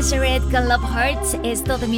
Red con Love Hearts, esto de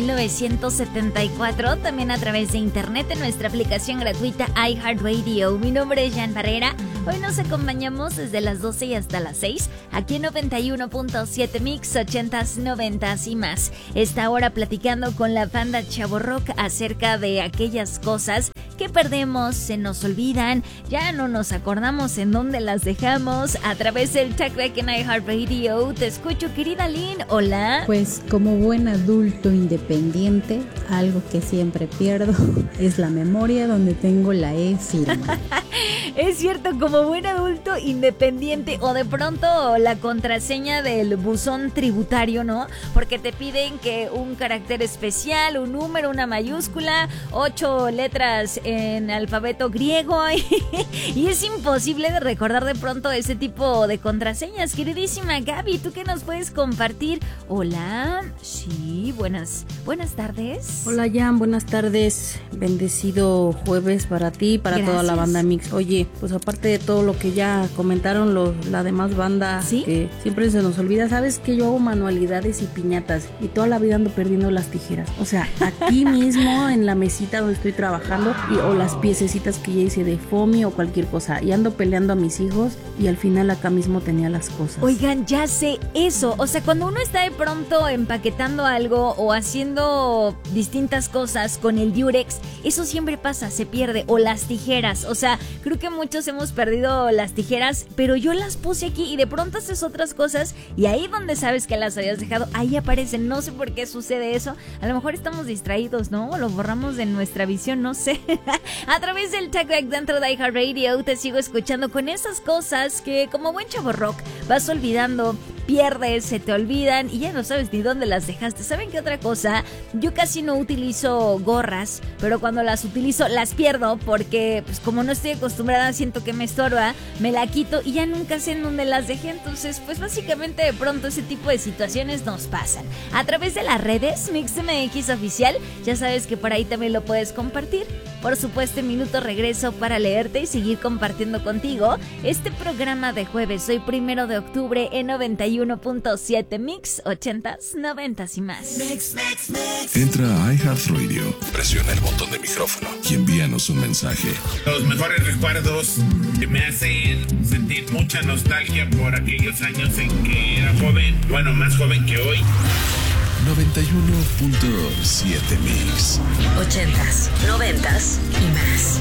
1974, también a través de internet en nuestra aplicación gratuita iHeartRadio. Mi nombre es Jan Barrera. Hoy nos acompañamos desde las 12 y hasta las 6, aquí en 91.7 Mix, 80s, 90s y más. Esta hora platicando con la banda Chavo Rock acerca de aquellas cosas que perdemos, se nos olvidan, ya no nos acordamos en dónde las dejamos. A través del TalkBack en iHeartRadio, te escucho, querida Lynn. Hola. Pues como buen adulto independiente, algo que siempre pierdo es la memoria donde tengo la e-firma. Es cierto, como buen adulto independiente, o de pronto la contraseña del buzón tributario, ¿no? Porque te piden que un carácter especial, un número, una mayúscula, 8 letras en alfabeto griego y es imposible de recordar de pronto ese tipo de contraseñas. Queridísima Gaby, ¿tú qué nos puedes compartir? Hola, sí, buenas tardes. Hola Jan, buenas tardes, bendecido jueves para ti, para Gracias. Toda la banda Mix. Oye, pues aparte de todo lo que ya comentaron la demás banda, ¿sí? Que siempre se nos olvida, ¿sabes que yo hago manualidades y piñatas y toda la vida ando perdiendo las tijeras? O sea, aquí mismo en la mesita donde estoy trabajando o las piececitas que ya hice de foamy o cualquier cosa, y ando peleando a mis hijos y al final acá mismo tenía las cosas. Oigan, ya sé eso, o sea, cuando uno está de pronto empaquetando algo o haciendo distintas cosas con el Durex, eso siempre pasa, se pierde, o las tijeras, o sea, creo que muchos hemos perdido las tijeras, pero yo las puse aquí y de pronto haces otras cosas y ahí donde sabes que las habías dejado, ahí aparecen. No sé por qué sucede eso, a lo mejor estamos distraídos, ¿no? O lo borramos de nuestra visión, no sé. A través del TalkBack dentro de iHeartRadio te sigo escuchando con esas cosas que como buen chavo rock vas olvidando, pierdes, se te olvidan y ya no sabes ni dónde las dejaste. ¿Saben qué otra cosa? Yo casi no utilizo gorras, pero cuando las utilizo las pierdo porque pues como no estoy acostumbrada, siento que me estorba, me la quito y ya nunca sé en dónde las dejé. Entonces pues básicamente de pronto ese tipo de situaciones nos pasan. A través de las redes MixMX Oficial, ya sabes que por ahí también lo puedes compartir. Por supuesto, en minuto regreso para leerte y seguir compartiendo contigo este programa de jueves. Hoy 1 de octubre en 91.7 Mix, 80s, 90s y más. Mix. Entra a iHeartRadio, presiona el botón de micrófono y envíanos un mensaje. Los mejores recuerdos que me hacen sentir mucha nostalgia por aquellos años en que era joven, bueno, más joven que hoy. 91.7 Mix. 80s, 90s y más.